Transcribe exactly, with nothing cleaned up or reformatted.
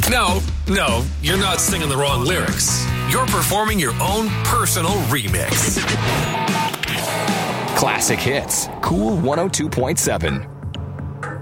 No, no, you're not singing the wrong lyrics. You're performing your own personal remix. Classic Hits, Cool one oh two point seven.